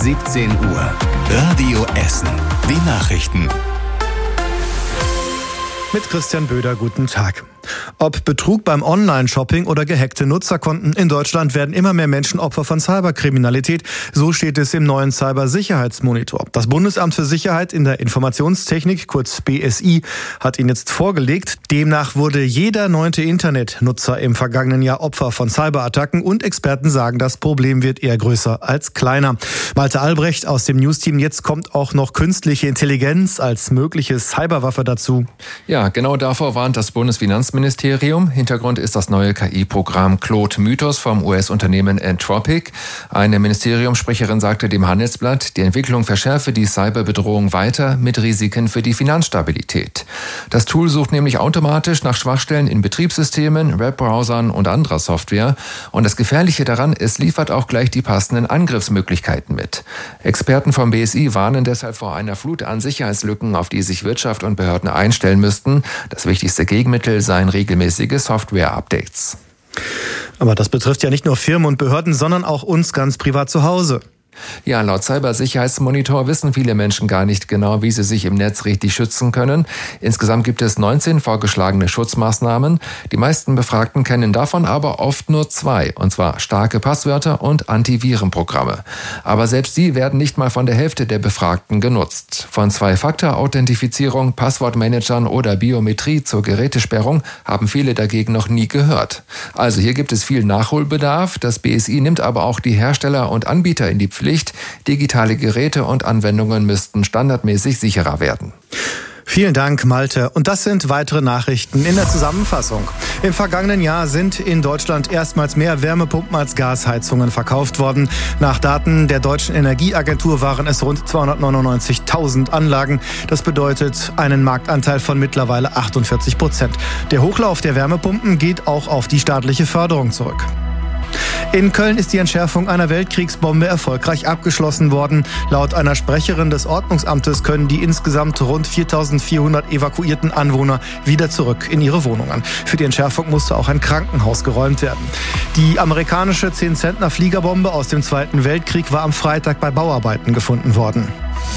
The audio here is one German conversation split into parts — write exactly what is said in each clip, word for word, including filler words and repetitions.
siebzehn Uhr. Radio Essen. Die Nachrichten. Mit Christian Böder, guten Tag. Ob Betrug beim Online-Shopping oder gehackte Nutzerkonten, in Deutschland werden immer mehr Menschen Opfer von Cyberkriminalität. So steht es im neuen Cybersicherheitsmonitor. Das Bundesamt für Sicherheit in der Informationstechnik, kurz B S I, hat ihn jetzt vorgelegt. Demnach wurde jeder neunte Internetnutzer im vergangenen Jahr Opfer von Cyberattacken und Experten sagen, das Problem wird eher größer als kleiner. Malte Albrecht aus dem Newsteam. Jetzt kommt auch noch künstliche Intelligenz als mögliche Cyberwaffe dazu. Ja, genau davor warnt das Bundesfinanzministerium. Hintergrund ist das neue K I-Programm Claude Mythos vom U S-Unternehmen Anthropic. Eine Ministeriumssprecherin sagte dem Handelsblatt, die Entwicklung verschärfe die Cyberbedrohung weiter mit Risiken für die Finanzstabilität. Das Tool sucht nämlich automatisch nach Schwachstellen in Betriebssystemen, Webbrowsern und anderer Software. Und das Gefährliche daran, es liefert auch gleich die passenden Angriffsmöglichkeiten mit. Experten vom B S I warnen deshalb vor einer Flut an Sicherheitslücken, auf die sich Wirtschaft und Behörden einstellen müssten. Das wichtigste Gegenmittel seien regelmäßige Software-Updates. Aber das betrifft ja nicht nur Firmen und Behörden, sondern auch uns ganz privat zu Hause. Ja, laut Cybersicherheitsmonitor wissen viele Menschen gar nicht genau, wie sie sich im Netz richtig schützen können. Insgesamt gibt es neunzehn vorgeschlagene Schutzmaßnahmen. Die meisten Befragten kennen davon aber oft nur zwei, und zwar starke Passwörter und Antivirenprogramme. Aber selbst die werden nicht mal von der Hälfte der Befragten genutzt. Von Zwei-Faktor-Authentifizierung, Passwortmanagern oder Biometrie zur Gerätesperrung haben viele dagegen noch nie gehört. Also hier gibt es viel Nachholbedarf. Das B S I nimmt aber auch die Hersteller und Anbieter in die Pflicht. Digitale Geräte und Anwendungen müssten standardmäßig sicherer werden. Vielen Dank, Malte. Und das sind weitere Nachrichten in der Zusammenfassung. Im vergangenen Jahr sind in Deutschland erstmals mehr Wärmepumpen als Gasheizungen verkauft worden. Nach Daten der Deutschen Energieagentur waren es rund zweihundertneunundneunzigtausend Anlagen. Das bedeutet einen Marktanteil von mittlerweile achtundvierzig Prozent. Der Hochlauf der Wärmepumpen geht auch auf die staatliche Förderung zurück. In Köln ist die Entschärfung einer Weltkriegsbombe erfolgreich abgeschlossen worden. Laut einer Sprecherin des Ordnungsamtes können die insgesamt rund viertausendvierhundert evakuierten Anwohner wieder zurück in ihre Wohnungen. Für die Entschärfung musste auch ein Krankenhaus geräumt werden. Die amerikanische zehn-Zentner-Fliegerbombe aus dem Zweiten Weltkrieg war am Freitag bei Bauarbeiten gefunden worden.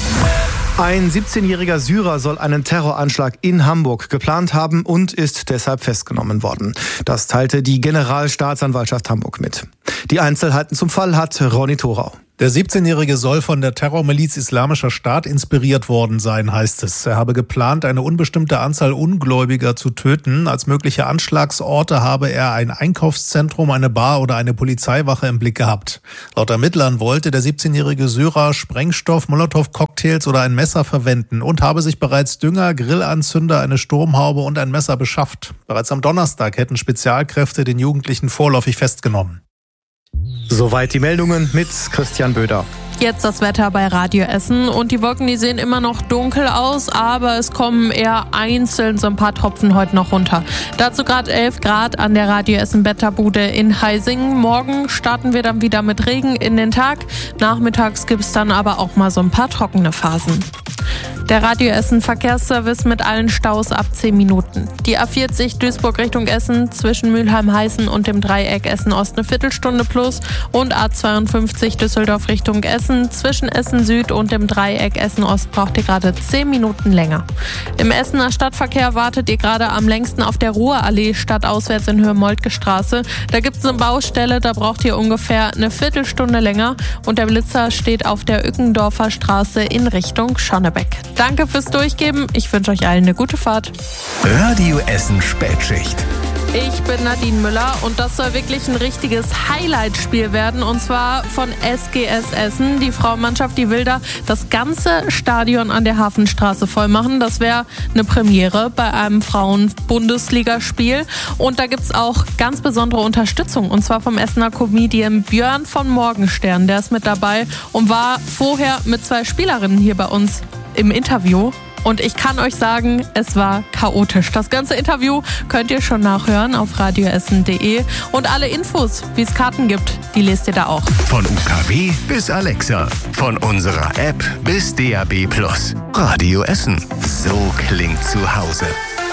Ein siebzehnjähriger Syrer soll einen Terroranschlag in Hamburg geplant haben und ist deshalb festgenommen worden. Das teilte die Generalstaatsanwaltschaft Hamburg mit. Die Einzelheiten zum Fall hat Ronny Thorau. Der siebzehnjährige soll von der Terrormiliz Islamischer Staat inspiriert worden sein, heißt es. Er habe geplant, eine unbestimmte Anzahl Ungläubiger zu töten. Als mögliche Anschlagsorte habe er ein Einkaufszentrum, eine Bar oder eine Polizeiwache im Blick gehabt. Laut Ermittlern wollte der siebzehnjährige Syrer Sprengstoff, Molotow-Cocktails oder ein Messer verwenden und habe sich bereits Dünger, Grillanzünder, eine Sturmhaube und ein Messer beschafft. Bereits am Donnerstag hätten Spezialkräfte den Jugendlichen vorläufig festgenommen. Soweit die Meldungen mit Christian Böder. Jetzt das Wetter bei Radio Essen und die Wolken, die sehen immer noch dunkel aus, aber es kommen eher einzeln so ein paar Tropfen heute noch runter. Dazu gerade elf Grad an der Radio Essen Wetterbude in Heisingen. Morgen starten wir dann wieder mit Regen in den Tag. Nachmittags gibt es dann aber auch mal so ein paar trockene Phasen. Der Radio Essen Verkehrsservice mit allen Staus ab zehn Minuten. Die A vierzig Duisburg Richtung Essen zwischen Mülheim-Heißen und dem Dreieck Essen-Ost eine Viertelstunde plus und A zweiundfünfzig Düsseldorf Richtung Essen zwischen Essen-Süd und dem Dreieck Essen-Ost braucht ihr gerade zehn Minuten länger. Im Essener Stadtverkehr wartet ihr gerade am längsten auf der Ruhrallee stadtauswärts in Höhe Moltke Straße. Da gibt es eine Baustelle, da braucht ihr ungefähr eine Viertelstunde länger und der Blitzer steht auf der Ückendorfer Straße in Richtung Schonnebeck. Danke fürs Durchgeben. Ich wünsche euch allen eine gute Fahrt. Radio Essen Spätschicht. Ich bin Nadine Müller und das soll wirklich ein richtiges Highlight-Spiel werden und zwar von S G S Essen. Die Frauenmannschaft, die will da das ganze Stadion an der Hafenstraße voll machen. Das wäre eine Premiere bei einem Frauen-Bundesligaspiel und da gibt es auch ganz besondere Unterstützung und zwar vom Essener Comedian Björn von Morgenstern. Der ist mit dabei und war vorher mit zwei Spielerinnen hier bei uns im Interview. Und ich kann euch sagen, es war chaotisch. Das ganze Interview könnt ihr schon nachhören auf radioessen punkt de. Und alle Infos, wie es Karten gibt, die lest ihr da auch. Von U K W bis Alexa. Von unserer App bis D A B plus. Radio Essen. So klingt zu Hause.